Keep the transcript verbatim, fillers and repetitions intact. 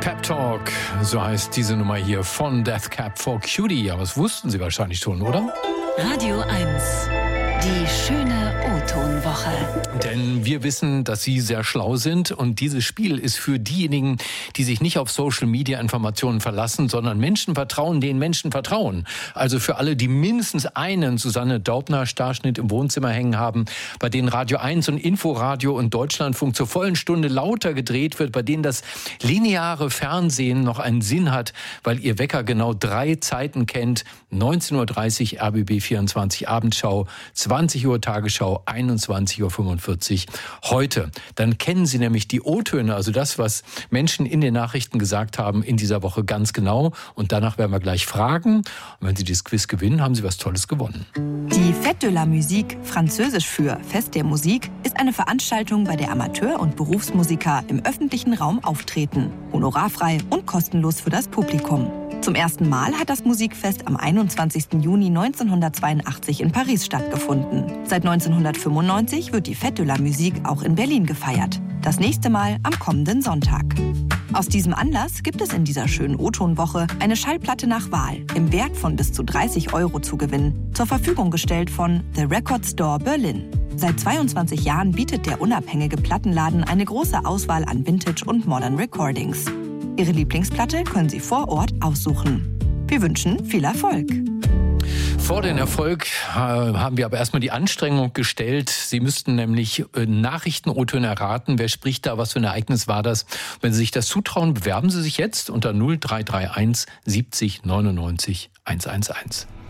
Pep Talk, so heißt diese Nummer hier von Death Cab for Cutie. Aber das wussten Sie wahrscheinlich schon, oder? Radio eins, die schöne O-Ton-Woche. Denn wir wissen, dass Sie sehr schlau sind und dieses Spiel ist für diejenigen, die sich nicht auf Social-Media-Informationen verlassen, sondern Menschen vertrauen, denen Menschen vertrauen. Also für alle, die mindestens einen Susanne Daubner-Starschnitt im Wohnzimmer hängen haben, bei denen Radio eins und Inforadio und Deutschlandfunk zur vollen Stunde lauter gedreht wird, bei denen das lineare Fernsehen noch einen Sinn hat, weil Ihr Wecker genau drei Zeiten kennt. neunzehn Uhr dreißig R B B vierundzwanzig Abendschau, zwanzig Uhr Tagesschau, einundzwanzig Uhr fünfundvierzig heute. Dann kennen Sie nämlich die O-Töne, also das, was Menschen in den Nachrichten gesagt haben in dieser Woche ganz genau. Und danach werden wir gleich fragen. Und wenn Sie dieses Quiz gewinnen, haben Sie was Tolles gewonnen. Die Fête de la Musique, französisch für Fest der Musik, ist eine Veranstaltung, bei der Amateur- und Berufsmusiker im öffentlichen Raum auftreten. Honorarfrei und kostenlos für das Publikum. Zum ersten Mal hat das Musikfest am einundzwanzigsten Juni neunzehnhundertzweiundachtzig in Paris stattgefunden. Seit neunzehnhundertfünfundneunzig wird die Fête de la Musique auch in Berlin gefeiert. Das nächste Mal am kommenden Sonntag. Aus diesem Anlass gibt es in dieser schönen O-Ton-Woche eine Schallplatte nach Wahl im Wert von bis zu dreißig Euro zu gewinnen, zur Verfügung gestellt von The Record Store Berlin. Seit zweiundzwanzig Jahren bietet der unabhängige Plattenladen eine große Auswahl an Vintage- und Modern Recordings. Ihre Lieblingsplatte können Sie vor Ort aussuchen. Wir wünschen viel Erfolg. Vor den Erfolg äh, haben wir aber erstmal die Anstrengung gestellt. Sie müssten nämlich äh, Nachrichten-O-Töne erraten. Wer spricht da? Was für ein Ereignis war das? Wenn Sie sich das zutrauen, bewerben Sie sich jetzt unter null drei drei eins siebzig neunundneunzig hundertelf.